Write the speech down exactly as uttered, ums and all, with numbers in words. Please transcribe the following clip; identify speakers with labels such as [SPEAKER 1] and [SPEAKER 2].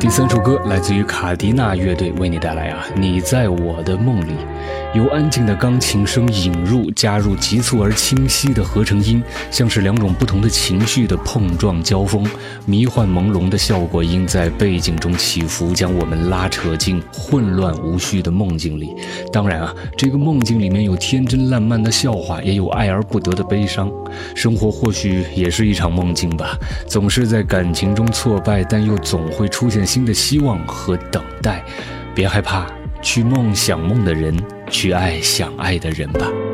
[SPEAKER 1] 第三首歌来自于卡迪娜乐队，为你带来啊，你在我的梦里。由安静的钢琴声引入，加入急促而清晰的合成音，像是两种不同的情绪的碰撞交锋，迷幻朦胧的效果音在背景中起伏，将我们拉扯进混乱无序的梦境里。当然啊，这个梦境里面有天真烂漫的笑话，也有爱而不得的悲伤。生活或许也是一场梦境吧，总是在感情中挫败，但又总会出现新的希望和等待。别害怕，去梦想梦的人，去爱想爱的人吧。